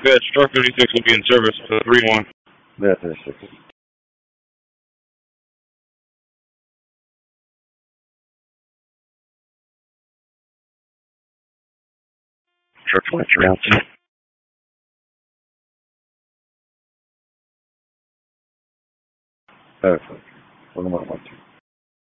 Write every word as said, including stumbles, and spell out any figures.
Good. Star fifty-six will be in service for three one. Yeah, fifty-six. Star twenty-three outside. Perfect. One more, one, two.